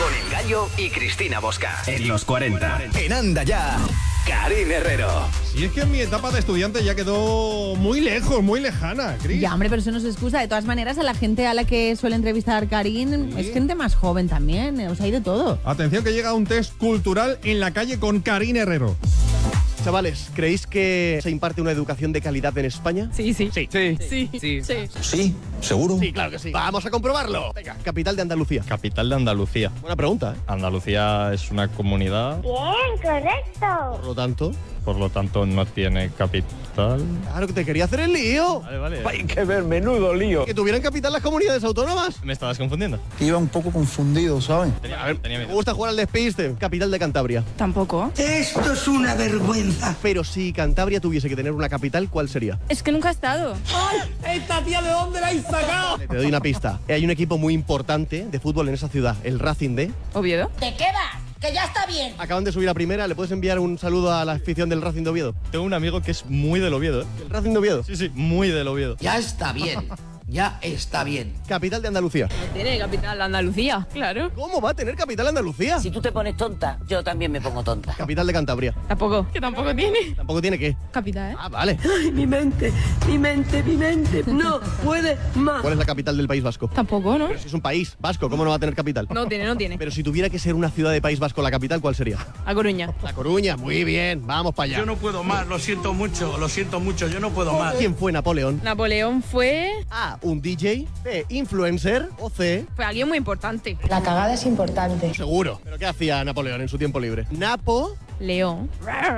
Con El Gallo y Cristina Bosca. En los 40. En Anda Ya, Karine Herrero. Y es que mi etapa de estudiante ya quedó muy lejos, muy lejana, Cris. Ya, hombre, pero eso no se excusa. De todas maneras, a la gente a la que suele entrevistar Karin es gente más joven también. O sea, hay de todo. Atención que llega un test cultural en la calle con Karine Herrero. Chavales, ¿creéis que se imparte una educación de calidad en España? Sí. Sí. Sí, seguro. Sí, claro que sí. Vamos a comprobarlo. Venga, capital de Andalucía. Capital de Andalucía. Buena pregunta, ¿eh? Andalucía es una comunidad, Bien, correcto. Por lo tanto, no tiene capital. claro que te quería hacer el lío. Vale. Hay que ver, menudo lío. Que tuvieran capital las comunidades autónomas. ¿Me estabas confundiendo? Iba un poco confundido, ¿sabes? Tenía Me miedo. gusta jugar al despiste. Capital de Cantabria. Tampoco. Esto es una vergüenza. Pero si Cantabria tuviese que tener una capital, ¿cuál sería? Es que nunca he estado. ¿Esta tía de dónde la habéis sacado? Te doy una pista. Hay un equipo muy importante de fútbol en esa ciudad, el Racing de... ¿Oviedo? ¿De qué vas? Que ya está bien. Acaban de subir a primera. ¿Le puedes enviar un saludo a la afición del Racing de Oviedo? Tengo un amigo que es muy del Oviedo, ¿eh? ¿El Racing de Oviedo? Sí, muy del Oviedo. Ya está bien. Ya está bien. Capital de Andalucía. Tiene capital Andalucía, claro. ¿Cómo va a tener capital Andalucía? Si tú te pones tonta, yo también me pongo tonta. Capital de Cantabria. Tampoco. Que tampoco tiene. ¿Tampoco tiene qué? Capital, ¿eh? Ah, vale. Ay, mi mente. No puede más. ¿Cuál es la capital del País Vasco? Tampoco, ¿no? Pero si es un país vasco, ¿cómo no va a tener capital? No tiene. Pero si tuviera que ser una ciudad de País Vasco la capital, ¿cuál sería? A Coruña. La Coruña. Muy bien, vamos para allá. Yo no puedo más, lo siento mucho, yo no puedo más. ¿Quién fue Napoleón? Napoleón fue A, un DJ. B, influencer. O C, alguien muy importante. La cagada es importante. seguro. ¿Pero qué hacía Napoleón en su tiempo libre? Napo. León.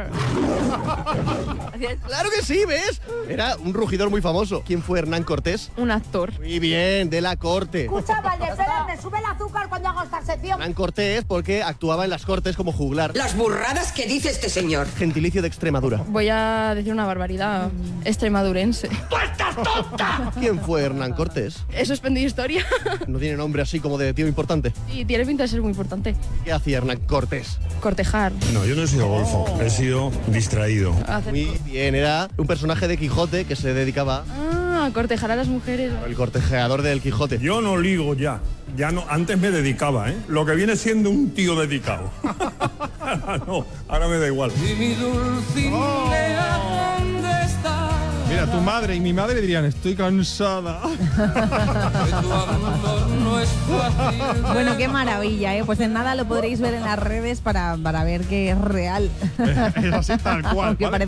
Claro que sí, ¿ves? Era un rugidor muy famoso. ¿Quién fue Hernán Cortés? Un actor. Muy bien, de la corte. Escucha, Valdezera, me sube el azúcar cuando hago esta sección. Hernán Cortés porque actuaba en las cortes como juglar. Las burradas que dice este señor. Gentilicio de Extremadura. Voy a decir una barbaridad. Extremadurense. ¿Quién fue Hernán Cortés? Eso es pendiente historia. No tiene nombre así como de tío importante. Y tiene pinta de ser muy importante. ¿Qué hacía Hernán Cortés? Cortejar. No, yo no he sido golfo, he sido distraído. Muy bien, era un personaje de Quijote que se dedicaba Cortejar a las mujeres. el cortejeador del Quijote. Yo no ligo ya no, antes me dedicaba, ¿eh? Lo que viene siendo un tío dedicado. No, ahora me da igual. Mira, tu madre y mi madre dirían, estoy cansada. Bueno, qué maravilla, ¿eh? Pues en nada lo podréis ver en las redes para ver que es real. Es así tal cual. Aunque ¿vale? parece